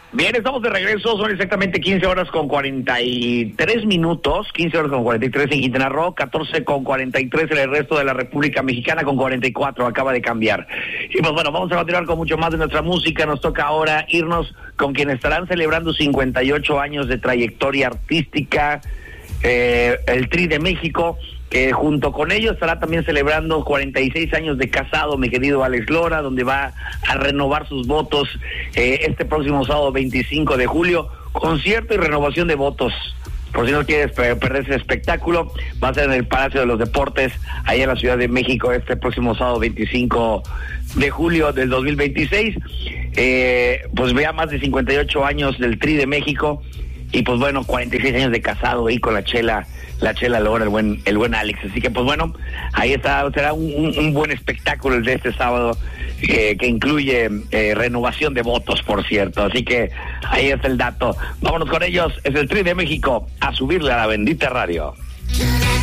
Bien, estamos de regreso, son exactamente 15 horas con 43 minutos, 15 horas con 43 en Quintana Roo, 14 con 43 en el resto de la República Mexicana, con 44, acaba de cambiar. Y pues bueno, vamos a continuar con mucho más de nuestra música. Nos toca ahora irnos con quienes estarán celebrando 58 años de trayectoria artística, el Tri de México, que junto con ellos estará también celebrando 46 años de casado, mi querido Alex Lora, donde va a renovar sus votos este próximo sábado 25 de julio, concierto y renovación de votos. Por si no quieres perder ese espectáculo, va a ser en el Palacio de los Deportes, ahí en la Ciudad de México, este próximo sábado 25 de julio del 2026. Pues vea más de 58 años del Tri de México, y pues bueno, 46 años de casado ahí con la Chela Lora, el buen Alex. Así que pues bueno, ahí está, será un buen espectáculo el de este sábado, que incluye renovación de votos, por cierto. Así que ahí está el dato. Vámonos con ellos, es el Tri de México, a subirle a la bendita radio.